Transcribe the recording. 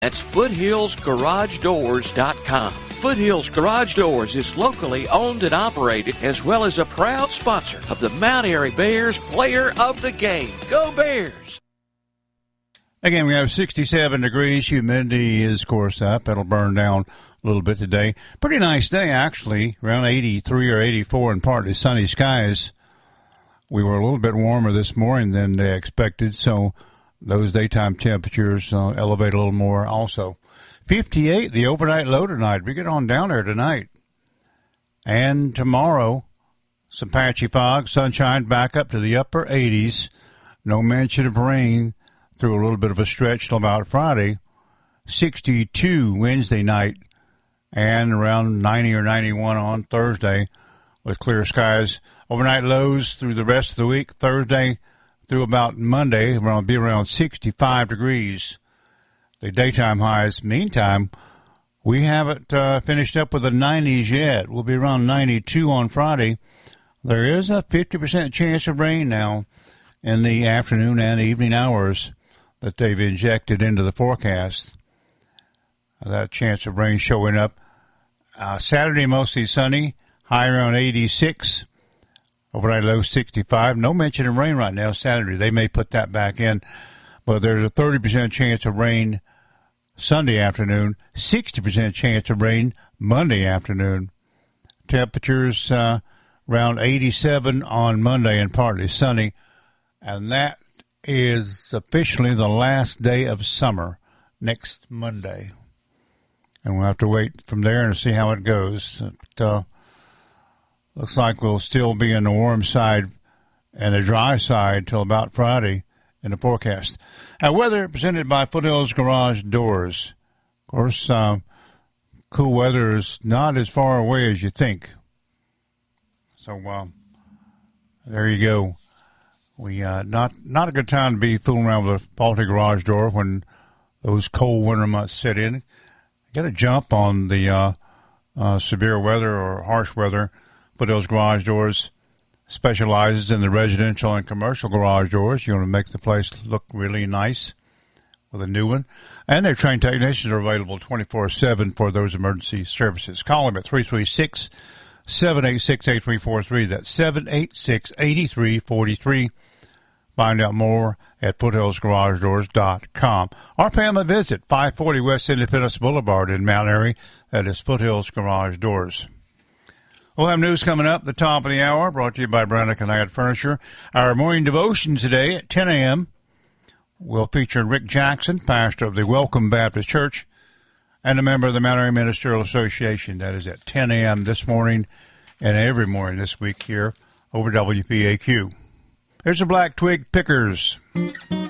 That's FoothillsGarageDoors.com. Foothills Garage Doors is locally owned and operated, as well as a proud sponsor of the Mount Airy Bears Player of the Game. Go Bears! Again, we have 67 degrees. Humidity is, of course, up. It'll burn down a little bit today. Pretty nice day, actually. Around 83 or 84 and partly sunny skies. We were a little bit warmer this morning than they expected, so those daytime temperatures elevate a little more also. 58, the overnight low tonight. We get on down there tonight. And tomorrow, some patchy fog, sunshine back up to the upper 80s. No mention of rain through a little bit of a stretch till about Friday. 62 Wednesday night and around 90 or 91 on Thursday with clear skies. Overnight lows through the rest of the week. Thursday through about Monday, will be around 65 degrees. The daytime highs. Meantime, we haven't finished up with the 90s yet. We'll be around 92 on Friday. There is a 50% chance of rain now in the afternoon and evening hours that they've injected into the forecast. That chance of rain showing up. Saturday, mostly sunny, high around 86. Overnight low 65. No mention of rain right now Saturday. They may put that back in. But there's a 30% chance of rain Sunday afternoon, 60% chance of rain Monday afternoon. Temperatures around 87 on Monday and partly sunny. And that is officially the last day of summer next Monday. And we'll have to wait from there and see how it goes. Looks like we'll still be in the warm side and the dry side till about Friday in the forecast. Weather presented by Foothills Garage Doors. Of course, cool weather is not as far away as you think. So there you go. We not a good time to be fooling around with a faulty garage door when those cold winter months set in. You got to jump on the severe weather or harsh weather. Foothills Garage Doors specializes in the residential and commercial garage doors. You want to make the place look really nice with a new one. And their trained technicians are available 24/7 for those emergency services. Call them at 336-786-8343. That's 786-8343. Find out more at FoothillsGarageDoors.com. Or pay them a visit, 540 West Independence Boulevard in Mount Airy. That is Foothills Garage Doors. We'll have news coming up at the top of the hour, brought to you by Brannick and Hyatt Furniture. Our morning devotion today at 10 a.m. will feature Rick Jackson, pastor of the Welcome Baptist Church, and a member of the Mount Airy Ministerial Association. That is at 10 a.m. this morning and every morning this week here over WPAQ. Here's the Black Twig Pickers.